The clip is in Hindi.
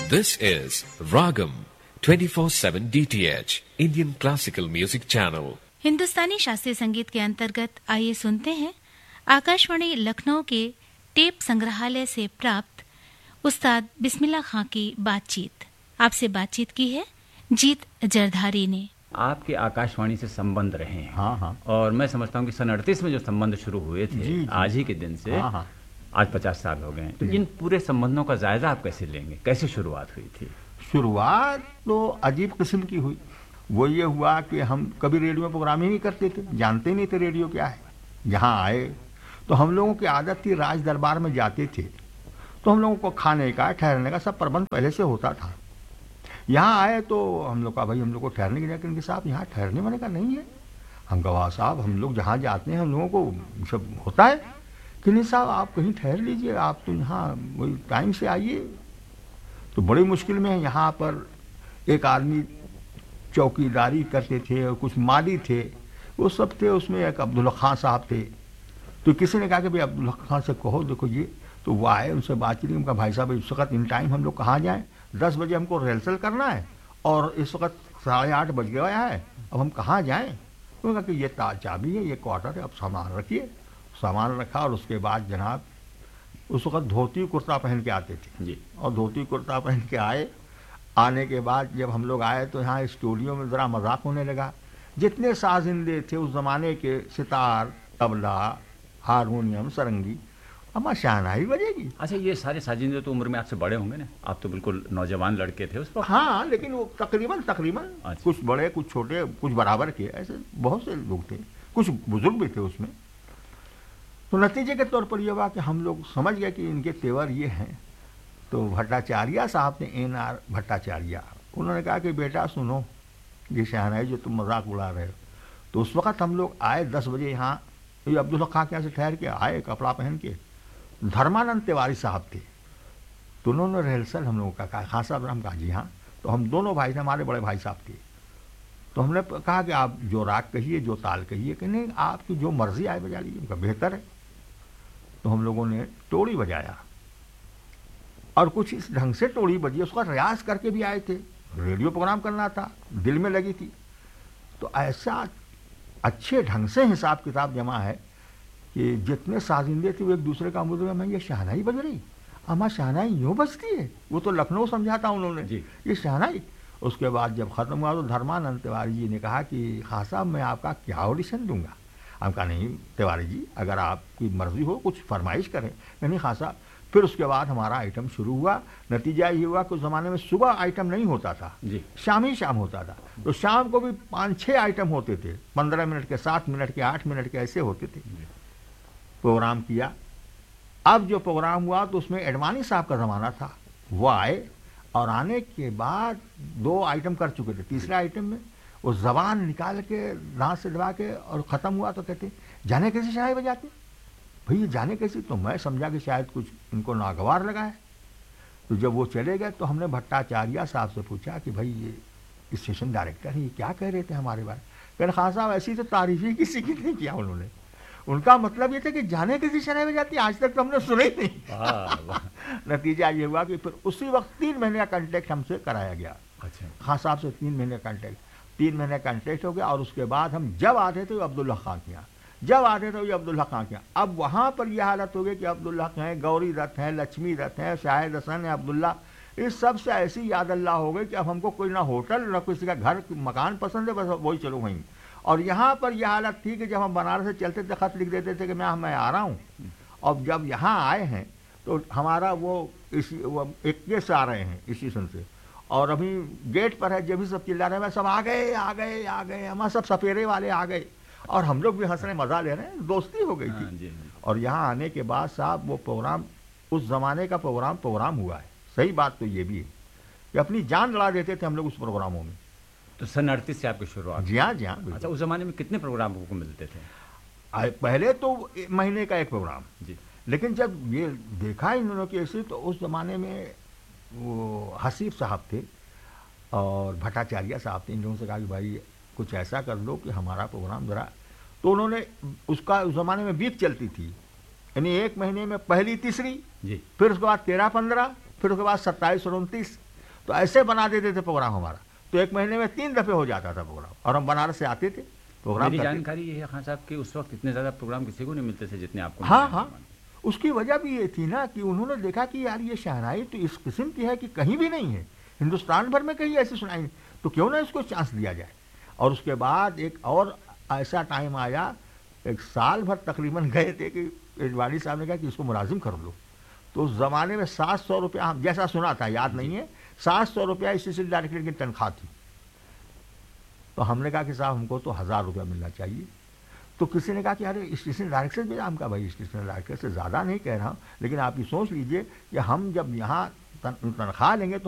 This is Ragam 24/7 DTH Indian Classical Music Channel. हिंदुस्तानी शास्त्रीय संगीत के अंतर्गत आइए सुनते हैं आकाशवाणी लखनऊ के टेप संग्रहालय से प्राप्त उस्ताद बिस्मिल्लाह खां की बातचीत। आपसे बातचीत की है जीत जरधारी ने। आपके आकाशवाणी से संबंध रहे हैं। हाँ। और मैं समझता हूँ कि सन 38 में जो संबंध शुरू हुए थे जी। आज ही के दिन से हाँ। आज 50 साल हो गए हैं। तो इन पूरे संबंधों का जायजा आप कैसे लेंगे, कैसे शुरुआत हुई थी? शुरुआत तो अजीब किस्म की हुई। वो ये हुआ कि हम कभी रेडियो में प्रोग्राम ही नहीं करते थे, जानते नहीं थे रेडियो क्या है। यहाँ आए तो हम लोगों की आदत थी, राज दरबार में जाते थे तो हम लोगों को खाने का ठहरने का सब प्रबंध पहले से होता था। यहाँ आए तो हम लोग का भाई हम लोग को ठहरने की जगह, क्योंकि साहब यहाँ ठहरने वाले का नहीं है। हम कहा साहब हम लोग जहाँ जाते हैं हम लोगों को सब होता है कि नहीं साहब आप कहीं ठहर लीजिए, आप तो यहाँ वही टाइम से आइए। तो बड़ी मुश्किल में यहाँ पर एक आदमी चौकीदारी करते थे और कुछ माली थे, वो सब थे। उसमें एक अब्दुल्ला खां साहब थे। तो किसी ने कहा कि भाई अब्दुल्ला खां से कहो देखो ये, तो वो आए, उनसे बातचीत की। उनका भाई साहब इस वक्त इन टाइम हम लोग कहाँ जाएँ, 10 बजे हमको रिहर्सल करना है और इस वक्त 8:30 बज गया है, अब हम कहाँ जाएँ। तो कहा कि ये चाबी है, ये क्वार्टर है, अब सामान रखिए। सामान रखा और उसके बाद जनाब उस वक्त धोती कुर्ता पहन के आते थे जी। और धोती कुर्ता पहन के आए। आने के बाद जब हम लोग आए तो यहाँ स्टूडियो में ज़रा मजाक होने लगा। जितने साजिंदे थे उस ज़माने के, सितार, तबला, हारमोनियम, सरंगी, अम्मा शहनाई बजेगी। अच्छा, ये सारे साजिंदे तो उम्र में आपसे बड़े होंगे ना? आप तो बिल्कुल नौजवान लड़के थे उस वक्त। हाँ, लेकिन वो तकरीबन अच्छा। कुछ बड़े, कुछ छोटे, कुछ बराबर के, ऐसे बहुत से लोग थे, कुछ बुजुर्ग भी थे उसमें। तो नतीजे के तौर पर यह हुआ कि हम लोग समझ गए कि इनके तेवर ये हैं। तो भट्टाचार्य साहब ने, NR भट्टाचार्य, उन्होंने कहा कि बेटा सुनो, ये शहनाई जो तुम मजाक उड़ा रहे हो। तो उस वक्त हम लोग आए 10 बजे यहाँ, ये अब्दुल्ला खां के यहाँ से ठहर के आए कपड़ा पहन के। धर्मानंद तिवारी साहब थे, तो उन्होंने रिहर्सल हम लोगों का कहा, खां साहब, हम कहा जी हाँ। तो हम दोनों भाई थे, हमारे बड़े भाई साहब थे। तो हमने कहा कि आप जो राग कहिए, जो ताल कहिए, कि नहीं आपकी जो मर्जी आए बजा लीजिए। उनका बेहतर है। तो हम लोगों ने टोड़ी बजाया और कुछ इस ढंग से टोड़ी बजी, उसका रियाज करके भी आए थे। रेडियो प्रोग्राम करना था, दिल में लगी थी। तो ऐसा अच्छे ढंग से हिसाब किताब जमा है कि जितने साजिंदे थे वो एक दूसरे का मुझे मैं ये शहनाई बज रही, अम्मा शहनाई यूँ बजती है। वो तो लखनऊ समझा था उन्होंने जी। ये शहनाई। उसके बाद जब ख़त्म हुआ तो धर्मानंद तिवारी जी ने कहा कि खां साहब मैं आपका क्या ऑडिशन दूंगा। हम कहा नहीं तिवारी जी, अगर आपकी मर्जी हो कुछ फरमाइश करें। नहीं खां साहब। फिर उसके बाद हमारा आइटम शुरू हुआ। नतीजा ये हुआ कि उस ज़माने में सुबह आइटम नहीं होता था जी, शाम ही शाम होता था। तो शाम को भी 5-6 आइटम होते थे, 15 मिनट के, 7 मिनट के, 8 मिनट के, ऐसे होते थे। प्रोग्राम किया। अब जो प्रोग्राम हुआ तो उसमें एडवानी साहब का ज़माना था। वो आए और आने के बाद 2 आइटम कर चुके थे। तीसरे आइटम में वो जबान निकाल के दांत से दबा के और ख़त्म हुआ तो कहते जाने कैसी शहनाई बजाते भाई, ये जाने कैसी। तो मैं समझा कि शायद कुछ इनको नागवार लगा है। तो जब वो चले गए तो हमने भट्टाचार्य साहब से पूछा कि भाई ये स्टेशन डायरेक्टर है, ये क्या कह रहे थे हमारे बारे में। कहने खां साहब ऐसी तो तारीफ ही किसी की नहीं किया उन्होंने। उनका मतलब ये था कि जाने कैसी शहनाई बजाती, आज तक तो हमने सुना ही नहीं। नतीजा ये हुआ कि फिर उसी वक्त 3 महीने का कॉन्ट्रैक्ट हमसे कराया गया। अच्छा, खां साहब से 3 महीने का कॉन्ट्रैक्ट, 3 महीने का कॉन्ट्रैक्ट हो गया। और उसके बाद हम जब आते थे अब्दुल्ला खां के यहाँ, जब आते थे अब्दुल्ला खां के यहाँ। अब वहाँ पर यह हालत हो गई कि अब्दुल्ला खां हैं, गौरी दत्त हैं, लक्ष्मी दत्त हैं, शाहिद हसन है, अब्दुल्ला, इस सब से ऐसी याद अल्लाह हो गई कि अब हमको कोई ना होटल ना किसी का घर मकान पसंद है, बस वही चलो वहीं। और यहाँ पर यह हालत थी कि जब हम बनारस से चलते थे खत लिख देते थे कि मैं आ रहा हूँ। और जब यहाँ आए हैं तो हमारा वो 21 से आ रहे हैं स्टेशन से, और अभी गेट पर है, जब भी सब चिल्ला रहे हैं सब आ गए आ गए आ गए, हमारे सब सपेरे वाले आ गए। और हम लोग भी हंस रहे, मज़ा ले रहे हैं, दोस्ती हो गई थी। जी। और यहाँ आने के बाद साहब वो प्रोग्राम उस ज़माने का प्रोग्राम हुआ है। सही बात तो ये भी है कि अपनी जान लड़ा देते थे हम लोग उस प्रोग्रामों में। तो सन 38 से आपकी शुरुआत? जी हाँ, जी हाँ। अच्छा, उस जमाने में कितने प्रोग्राम आपको मिलते थे? पहले तो महीने का एक प्रोग्राम जी, लेकिन जब ये देखा इन दोनों की ऐसी, तो उस ज़माने में वो हसीब साहब थे और भट्टाचार्य साहब थे। इन लोगों से कहा कि भाई कुछ ऐसा कर लो कि हमारा प्रोग्राम ज़रा। तो उन्होंने उसका उस ज़माने में वीक चलती थी, यानी 1 महीने में पहली तीसरी, जी, फिर उसके बाद 13-15, फिर उसके बाद 27 और 29, तो ऐसे बना देते थे प्रोग्राम हमारा, तो एक महीने में 3 दफे हो जाता था प्रोग्राम, और हम बनारस से आते थे प्रोग्राम मेरी करते। जानकारी ये है खान साहब कि उस वक्त इतने ज़्यादा प्रोग्राम किसी को नहीं मिलते थे जितने आपको हाँ मिले हैं। हाँ, उसकी वजह भी ये थी ना कि उन्होंने देखा कि यार ये शहनाई तो इस किस्म की है कि कहीं भी नहीं है, हिंदुस्तान भर में कहीं ऐसी सुनाई नहीं, तो क्यों ना इसको चांस दिया जाए। और उसके बाद एक और ऐसा टाइम आया, एक साल भर तकरीबन गए थे कि इजवाड़ी साहब ने कहा कि इसको मुलाजिम कर लो। तो उस जमाने में 700 रुपया, हम जैसा सुना था याद नहीं है, 700 रुपया असिस्टेंट डायरेक्टर की तनख्वाह थी। तो हमने कहा कि साहब हमको तो 1000 रुपया मिलना चाहिए। तो किसी ने कहा कि अरे स्टेशन डायरेक्टर भी, हम कहा भाई स्टेशन डायरेक्टर से ज़्यादा नहीं कह रहा हूँ, लेकिन आप ये सोच लीजिए कि हम जब यहाँ तनख्वाह लेंगे तो